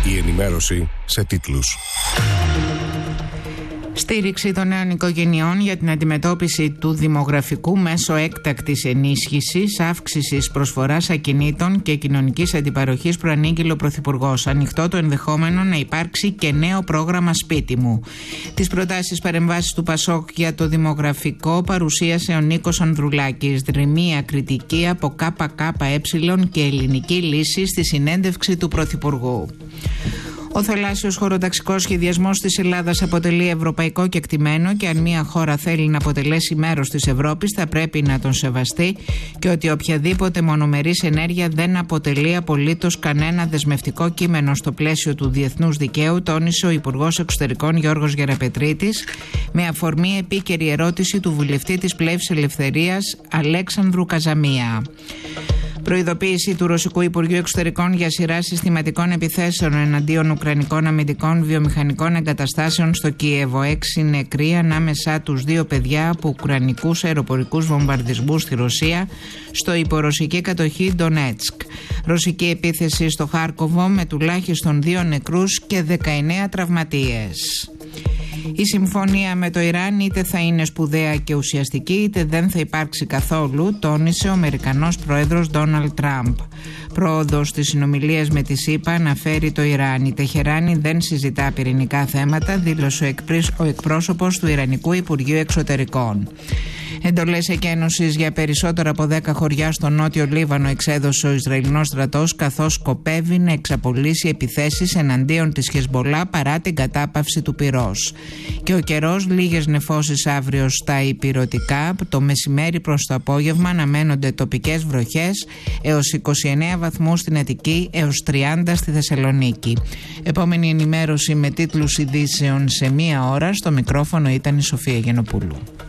Η ενημέρωση σε τίτλους. Στήριξη των νέων οικογενειών για την αντιμετώπιση του δημογραφικού μέσω έκτακτης ενίσχυσης, αύξησης προσφοράς ακινήτων και κοινωνικής αντιπαροχής προανήγγειλε ο Πρωθυπουργός. Ανοιχτό το ενδεχόμενο να υπάρξει και νέο πρόγραμμα σπίτι μου. Τις προτάσεις παρεμβάσεις του Πασόκ για το δημογραφικό παρουσίασε ο Νίκος Ανδρουλάκης. Δρυμία κριτική από ΚΚΕ και ελληνική λύση στη συνέντευξη του Πρωθυπουργού. Ο θαλάσσιος χωροταξικός σχεδιασμός της Ελλάδας αποτελεί ευρωπαϊκό κεκτημένο και αν μια χώρα θέλει να αποτελέσει μέρος της Ευρώπης θα πρέπει να τον σεβαστεί και ότι οποιαδήποτε μονομερής ενέργεια δεν αποτελεί απολύτως κανένα δεσμευτικό κείμενο στο πλαίσιο του διεθνούς δικαίου, τόνισε ο Υπουργός Εξωτερικών Γιώργος Γεραπετρίτης με αφορμή επίκαιρη ερώτηση του βουλευτή της Πλεύσης Ελευθερίας Αλέξανδρου Καζαμία. Προειδοποίηση του Ρωσικού Υπουργείου Εξωτερικών για σειρά συστηματικών επιθέσεων εναντίον ουκρανικών αμυντικών βιομηχανικών εγκαταστάσεων στο Κίεβο. 6 νεκροί, ανάμεσά τους 2 παιδιά από ουκρανικούς αεροπορικούς βομβαρδισμούς στη Ρωσία στο υπορωσική κατοχή Ντονέτσκ. Ρωσική επίθεση στο Χάρκοβο με τουλάχιστον 2 νεκρούς και 19 τραυματίες. Η συμφωνία με το Ιράν είτε θα είναι σπουδαία και ουσιαστική είτε δεν θα υπάρξει καθόλου, τόνισε ο Αμερικανός πρόεδρος Ντόναλντ Τραμπ. Πρόοδος στις συνομιλίες με τη ΣΥΠΑ αναφέρει το Ιράν. Η Τεχεράνη δεν συζητά πυρηνικά θέματα, δήλωσε ο εκπρόσωπος του Ιρανικού Υπουργείου Εξωτερικών. Εντολές εκένωσης για περισσότερα από 10 χωριά στο νότιο Λίβανο εξέδωσε ο Ισραηλινός στρατός, καθώς σκοπεύει να εξαπολύσει επιθέσεις εναντίον της Χεσμπολά παρά την κατάπαυση του πυρός. Και ο καιρός, λίγες νεφώσεις αύριο στα ηπειρωτικά, το μεσημέρι προς το απόγευμα αναμένονται τοπικές βροχές έως 29 βαθμούς στην Αττική έως 30 στη Θεσσαλονίκη. Επόμενη ενημέρωση με τίτλους ειδήσεων σε 1 ώρα. Στο μικρόφωνο ήταν η Σοφία Γενοπούλου.